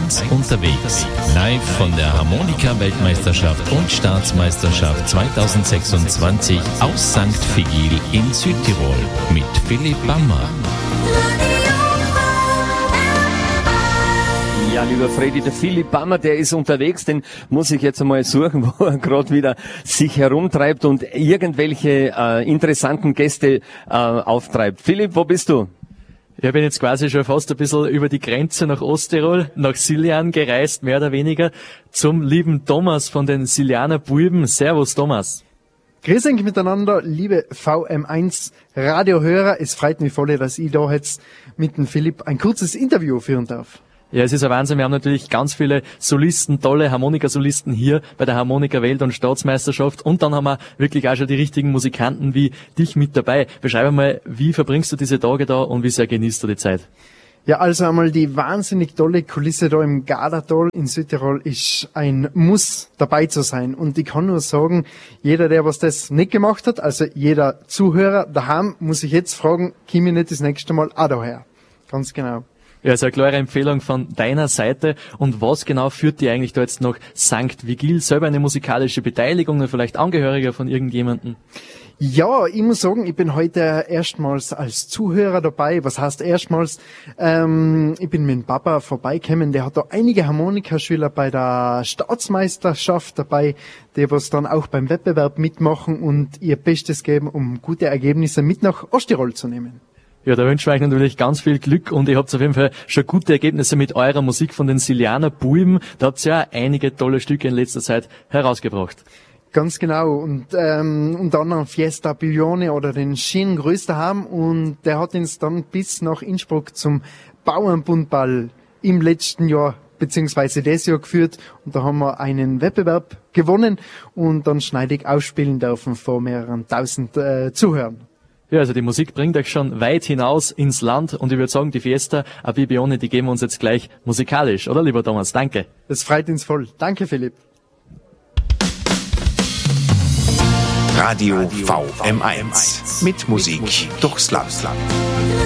FM1 unterwegs. Live von der Harmonika-Weltmeisterschaft und Staatsmeisterschaft 2026 aus St. Vigil in Südtirol mit Philipp Bammer. Ja, lieber Freddy, der Philipp Bammer, der ist unterwegs, den muss ich jetzt einmal suchen, wo er gerade wieder sich herumtreibt und irgendwelche interessanten Gäste auftreibt. Philipp, wo bist du? Ich bin jetzt quasi schon fast ein bisschen über die Grenze nach Osttirol, nach Siljan gereist, mehr oder weniger, zum lieben Thomas von den Siljaner Buben. Servus, Thomas. Grüß euch miteinander, liebe VM1 Radiohörer. Es freut mich voll, dass ich da jetzt mit dem Philipp ein kurzes Interview führen darf. Ja, es ist ein Wahnsinn. Wir haben natürlich ganz viele Solisten, tolle Harmonikasolisten hier bei der Harmonika-Welt- und Staatsmeisterschaft. Und dann haben wir wirklich auch schon die richtigen Musikanten wie dich mit dabei. Beschreib mal, wie verbringst du diese Tage da und wie sehr genießt du die Zeit? Ja, also einmal die wahnsinnig tolle Kulisse da im Gardatal in Südtirol ist ein Muss, dabei zu sein. Und ich kann nur sagen, jeder, der was das nicht gemacht hat, also jeder Zuhörer daheim, muss sich jetzt fragen, komm ich nicht das nächste Mal auch daher? Ganz genau. Ja, also eine klare Empfehlung von deiner Seite. Und was genau führt dich eigentlich da jetzt nach St. Vigil? Selber eine musikalische Beteiligung oder vielleicht Angehöriger von irgendjemandem? Ja, ich muss sagen, ich bin heute erstmals als Zuhörer dabei. Was heißt erstmals? Ich bin mit dem Papa vorbeigekommen. Der hat da einige Harmonikaschüler bei der Staatsmeisterschaft dabei, die was dann auch beim Wettbewerb mitmachen und ihr Bestes geben, um gute Ergebnisse mit nach Osttirol zu nehmen. Ja, da wünschen wir euch natürlich ganz viel Glück und ihr habt auf jeden Fall schon gute Ergebnisse mit eurer Musik von den Siljaner Buben. Da habt ihr ja einige tolle Stücke in letzter Zeit herausgebracht. Ganz genau. Und unter anderem Fiesta Biglione oder den Schien größter haben. Und der hat uns dann bis nach Innsbruck zum Bauernbundball im letzten Jahr beziehungsweise das Jahr geführt. Und da haben wir einen Wettbewerb gewonnen und dann schneidig ausspielen dürfen vor mehreren tausend Zuhörern. Ja, also die Musik bringt euch schon weit hinaus ins Land und ich würde sagen, die Fiesta a Biglione, die geben wir uns jetzt gleich musikalisch, oder lieber Thomas? Danke. Das freut uns voll. Danke, Philipp. Radio VM1 mit Musik durchs Land.